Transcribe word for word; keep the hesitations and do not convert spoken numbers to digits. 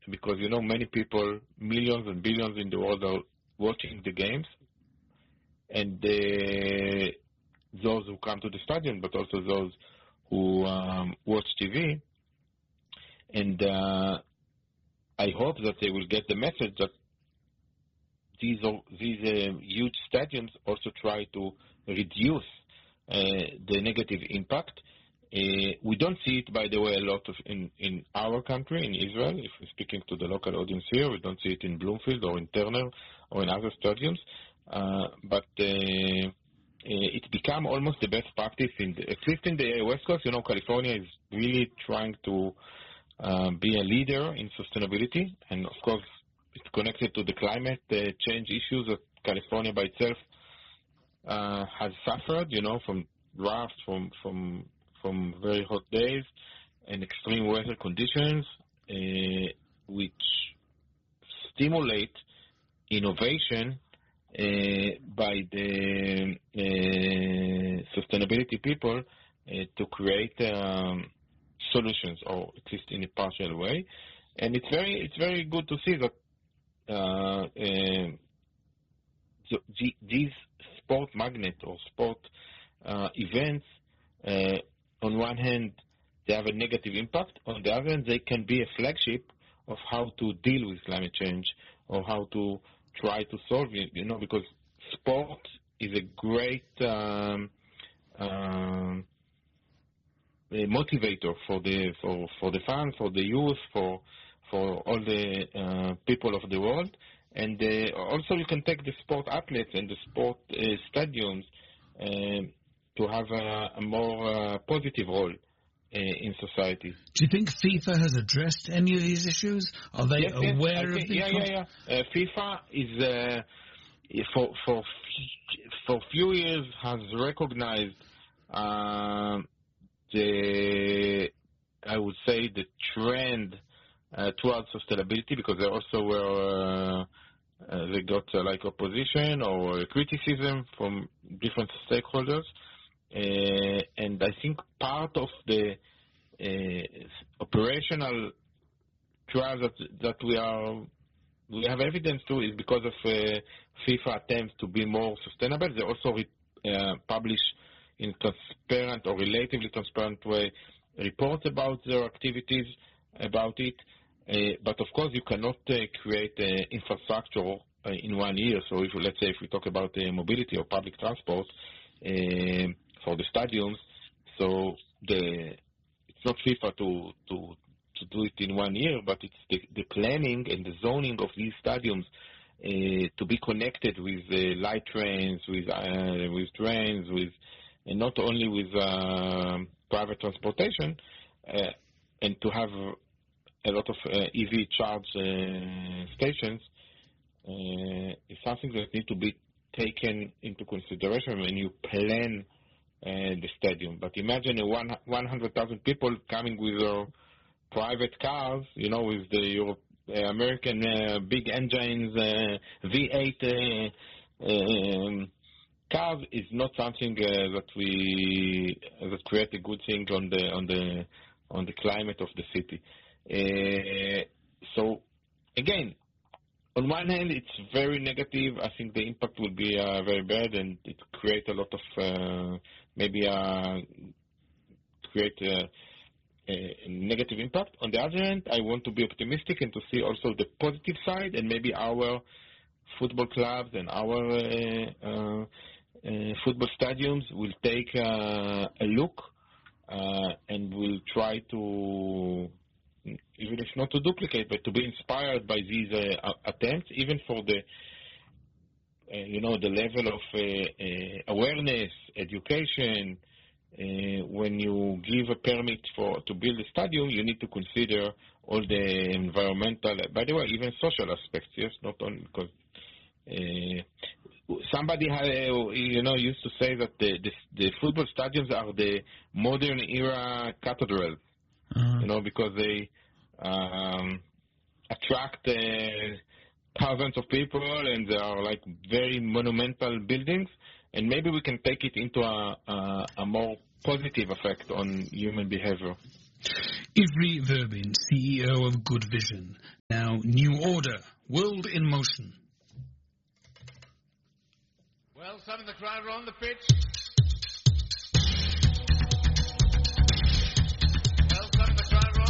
because, you know, many people, millions and billions in the world are watching the games, and uh, those who come to the stadium, but also those who um, watch T V. And uh, I hope that they will get the message that these are, these uh, huge stadiums also try to reduce uh, the negative impact. Uh, we don't see it, by the way, a lot of in, in our country, in Israel. If we're speaking to the local audience here, we don't see it in Bloomfield or in Turner or in other stadiums. Uh, but uh, it became almost the best practice, in the, at least in the West Coast. You know, California is really trying to uh, be a leader in sustainability, and of course, it's connected to the climate uh, change issues that California by itself uh, has suffered. You know, from drought, from from from very hot days and extreme weather conditions, uh, which stimulate innovation uh, by the uh, sustainability people uh, to create um, solutions, or at least in a partial way. And it's very it's very good to see that uh, uh, so these sport magnet or sport uh, events, uh, on one hand, they have a negative impact. On the other hand, they can be a flagship of how to deal with climate change or how to try to solve it, you know, because sport is a great um, um, a motivator for the for, for the fans, for the youth, for for all the uh, people of the world. And uh, also you can take the sport athletes and the sport uh, stadiums uh, to have a, a more uh, positive role uh, in society. Do you think FIFA has addressed any of these issues? Are they yes, yes, aware think, of the... Yeah, yeah, yeah. Uh, FIFA is, uh, for, for, for few years, has recognized uh, the, I would say, the trend uh, towards sustainability, because they also were... Uh, Uh, they got uh, like opposition or criticism from different stakeholders, uh, and I think part of the uh, operational trials that that we are we have evidence to is because of uh, FIFA attempts to be more sustainable. They also re- uh, publish in transparent or relatively transparent way reports about their activities about it. Uh, but of course, you cannot uh, create uh, infrastructure uh, in one year. So, if let's say if we talk about uh, mobility or public transport uh, for the stadiums, so the it's not FIFA to to to do it in one year, but it's the, the planning and the zoning of these stadiums uh, to be connected with uh, light trains, with uh, with trains, with and not only with uh, private transportation, uh, and to have a lot of uh, E V charge uh, stations uh, is something that needs to be taken into consideration when you plan uh, the stadium. But imagine a one, one hundred thousand people coming with their private cars, you know, with the Europe, uh, American uh, big engines, uh, V eight uh, um, cars is not something uh, that we uh, that create a good thing on the on the on the climate of the city. Uh, so, again, on one hand, it's very negative. I think the impact will be uh, very bad, and it create a lot of uh, maybe uh, create a, a negative impact. On the other hand, I want to be optimistic and to see also the positive side, and maybe our football clubs and our uh, uh, uh, football stadiums will take uh, a look uh, and will try to, even if not to duplicate, but to be inspired by these uh, attempts, even for the, uh, you know, the level of uh, uh, awareness, education. Uh, when you give a permit for to build a stadium, you need to consider all the environmental, by the way, even social aspects. Yes, not only because uh, somebody had, uh, you know, used to say that the, the the football stadiums are the modern era cathedrals. Uh-huh. You know, because they um, attract uh, thousands of people, and they are like very monumental buildings. And maybe we can take it into a, a, a more positive effect on human behavior. Ivry Verbin, C E O of Good Vision. Now, New Order, World in Motion. Well, some of the crowd are on the pitch.